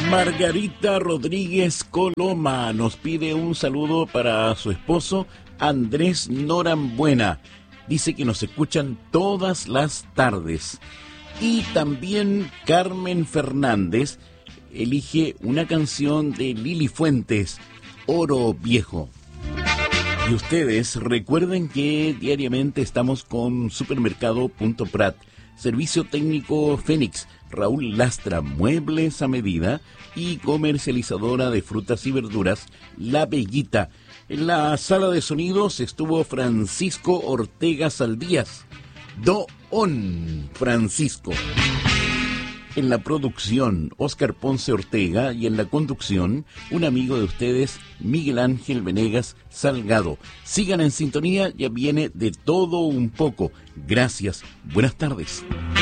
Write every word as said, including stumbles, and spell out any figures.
Margarita Rodríguez Coloma nos pide un saludo para su esposo Andrés Norambuena. Dice que nos escuchan todas las tardes. Y también Carmen Fernández elige una canción de Lili Fuentes, Oro Viejo. Y ustedes recuerden que diariamente estamos con Supermercado Punto Prat, Servicio Técnico Fénix, Raúl Lastra, Muebles a Medida y comercializadora de frutas y verduras, La Bellita. En la sala de sonidos estuvo Francisco Ortega Saldías, Don Francisco. En la producción, Óscar Ponce Ortega, y en la conducción, un amigo de ustedes, Miguel Ángel Venegas Salgado. Sigan en sintonía, ya viene De Todo Un Poco. Gracias, buenas tardes.